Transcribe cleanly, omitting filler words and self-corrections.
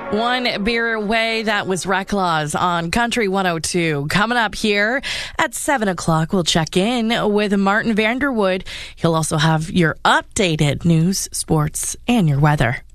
One beer away, that was Reclaws on Country 102. Coming up here at 7 o'clock, we'll check in with Martin Vanderwood. He'll also have your updated news, sports, and your weather.